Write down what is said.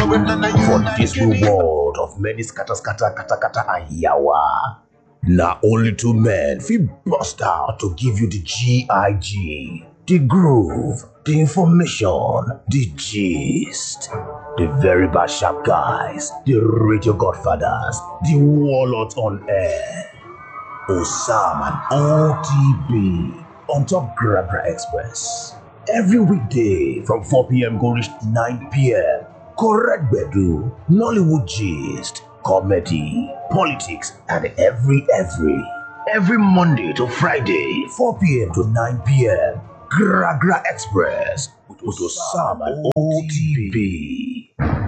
For this world of many scatter, kata kata and yawa. Now only two men fit bust out to give you the GIG, the groove, the information, the gist. The very bad sharp guys, the radio godfathers, the warlords on air. Osam and OTB on top Gragra Express. Every weekday from 4 p.m. go reach 9 p.m. Correct Bedu, Nollywood gist, comedy, politics, and every Monday to Friday, 4 p.m. to 9 p.m. Gragra Express with Osam and OTB.